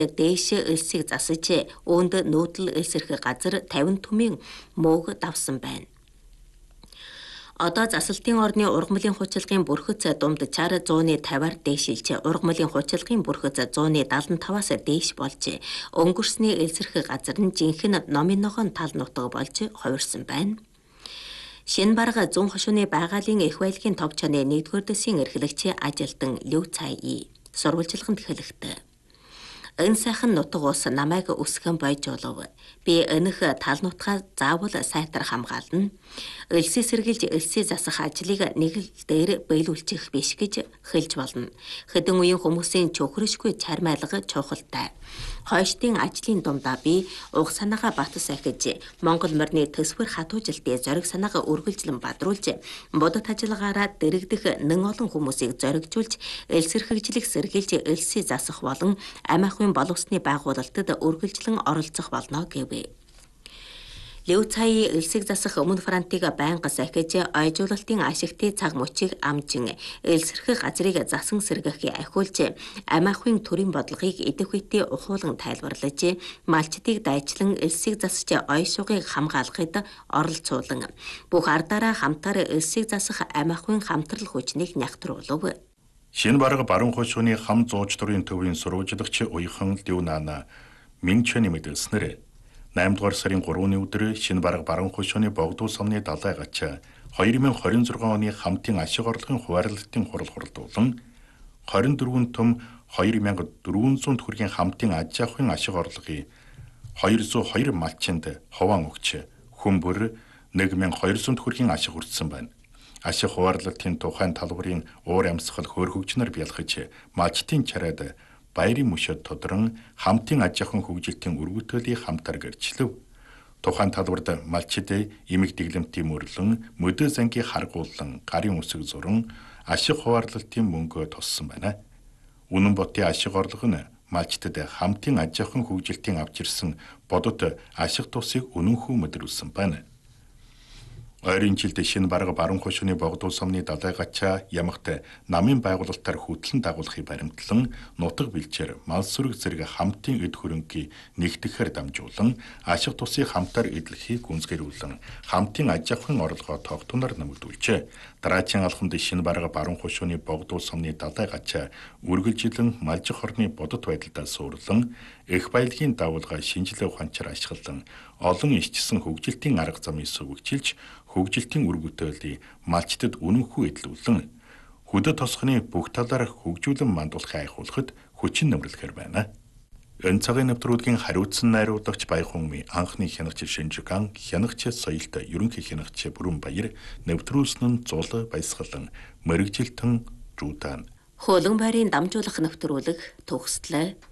дээш элсийг засаж үүнд нүүдэл элсэрх газар 50 түмийн мөөг давсан байна. Одоо засалтын орны ургамлын хучилгын бүрхэц дундчаар 150-аар дээшилж, ургамлын хучилгын бүрхэц 175-аас дээш болж, өнгөрсний элсэрх газар нь жинхэнэ номын ногоон тал нутаг болж хувирсан байна. Шинэ барга зүүн хошууны байгалийн их баялагын товчооны 1-р дэсийн эрхлэгч ажилтан Лю Цай сурвалжилганд хэлэхдээ. Энэ сайхан нутаг ус намайг өсгөн бойж олов. Би энэх тал нутгаа заавал сайтар хамгаална. Элсээ сэргийлж элсээ засах ажлыг нэг л дээр биелүүлчих биш гэж хэлж болно. Хэдэн үеийн хүмүүсийн чөхрөшгүй чармайлга чухалтай. Хойштын ажлын дундаа би уг санаагаа бат сахиж, Монгол морины төсвөр хатуужилтын зориг санаагаа үргэлжлэн бадруулж, бодит ажиллагаараа дэрэгдэх нэн олон хүмүүсийг зоригжуулж, элсэрхэгжлэх сэргийлж элсээ засах болон ам ахуйн боловсны байгуулалтад үргэлжлэн оролцох болно гэв. Лю Цай элсийг засах өмнө Франтыг байнга сахиж, ойжуулалтын ашигтын цаг мөчийг амжин, элсэрхэх газрыг засан сэргэхийг ахиулж, ам ахуйн төрийн бодлогыг идэх үедээ ухуулан тайлбарлаж, малчдыг дайчлан элсийг засаж ой шугыг хамгаалахад оролцуулан, бүх ардаараа хамтаар элсийг засах ам ахуйн хамтрал хүчнийг нягтруулв. Шинэ барга баруун хошууны хам зууч төрийн төвийн сурвалжлагч уяхан Лю Нана Минчэний мэдээлснээр 8 дугаар сарын 3-ны өдөр шинэ барга баруун хошууны богдуу сумны далай гачаа 2026 оны хамтын ашиг орлогын хуваарлалтын хурал хуралдуулан 24 том 2400 төгрөгийн хамтын аж ахуйн ашиг орлогын 202 малчинд ховаан өгч хүмбэр 1200 төгрөгийн ашиг хүртсэн байна. Ашиг хуваарлалтын тухайн талбарын уур амьсгал хөөрхөгчнөр бялхаж малчтын чараад баярын мөшөд тодрон хамтын аж ахуйн хөгжилтийн өргөтөлийг хамтар гэрчлэв. Тухайн талбарт малчид эмэг дэглэмтийн мөрлөн, мөдөө зангийн харгуулан, гарын үсэг зуран ашиг хуваарлалтын мөнгө туссан байна. Үнэн ботын ашиг орлого нь малчдад хамтын аж ахуйн хөгжилтийн авч ирсэн бодот ашиг тусыг үнэнхүү мэдрүүлсэн байна. Ойрын жилд шинэ барга баруун хошууны богдуу сумны далай гачаа ямагт намын байгуулалтаар хөтлөн дагуулахыг баримтлан нутаг бэлчээр мал сүрэг зэрэг хамтын эд хөрөнгийг нэгтгэхээр дамжуулан ашиг тусыг хамтаар эдлэхийг гүнзгийрүүлэн хамтын аж ахуйн орлогоо тогтунаар нэмэгдүүлжээ. Дараагийн алхамд шинэ барга баруун хошууны богдуу сумны далай гачаа үргэлжилэн малжих орны бодит байдалдаа суурлан их баялагын дагуулга шинжилгээ ухаанчаар ашиглан олон ичсэн хөгжилтийн арга замыг сувгчилж хөгжилтийн үргөтөлийг малчдад үнэнхүү эдлүүлэн хөдөө тосхны бүх талаар хөгжүүлэн мандуулахыг айхуулахад хүчин нэмэрлэхээр байна. Энэ цагийн нэвтрүүлгийн хариуцсан найруулагч Баяхунми анхны хянагч Шинжиган, хянагч соёлт ерөнхий хянагч Бүрэн Баяр, нэвтрүүлсэн нь Зул Баясгалан, мэрэгжилтэн Жудан. Хуулан байрын дамжуулах нэвтрүүлэг төгсдлээ.